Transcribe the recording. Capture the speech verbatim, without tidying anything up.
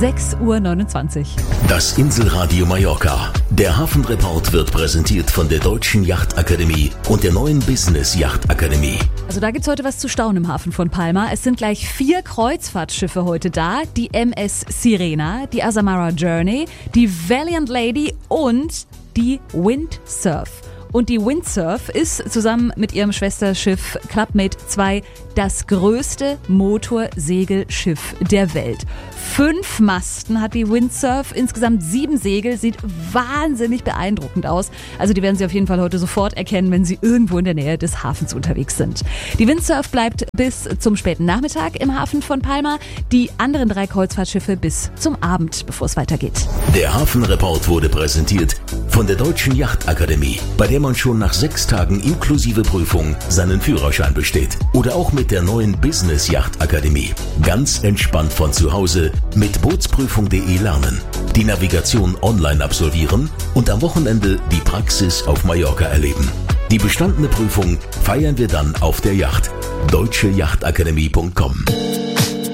sechs Uhr neunundzwanzig. Das Inselradio Mallorca. Der Hafenreport wird präsentiert von der Deutschen Yachtakademie und der neuen Business Yachtakademie. Also da gibt's heute was zu staunen im Hafen von Palma. Es sind gleich vier Kreuzfahrtschiffe heute da. Die M S Sirena, die Azamara Journey, die Valiant Lady und die Windsurf. Und die Windsurf ist zusammen mit ihrem Schwesterschiff Clubmate zwei das größte Motorsegelschiff der Welt. Fünf Masten hat die Windsurf, insgesamt sieben Segel, sieht wahnsinnig beeindruckend aus. Also die werden Sie auf jeden Fall heute sofort erkennen, wenn Sie irgendwo in der Nähe des Hafens unterwegs sind. Die Windsurf bleibt bis zum späten Nachmittag im Hafen von Palma, die anderen drei Kreuzfahrtschiffe bis zum Abend, bevor es weitergeht. Der Hafenreport wurde präsentiert von der Deutschen Yachtakademie, bei der man schon nach sechs Tagen inklusive Prüfung seinen Führerschein besteht. Oder auch mit der neuen Business Yachtakademie. Ganz entspannt von zu Hause mit bootsprüfung punkt de lernen, die Navigation online absolvieren und am Wochenende die Praxis auf Mallorca erleben. Die bestandene Prüfung feiern wir dann auf der Yacht. deutsche yachtakademie punkt com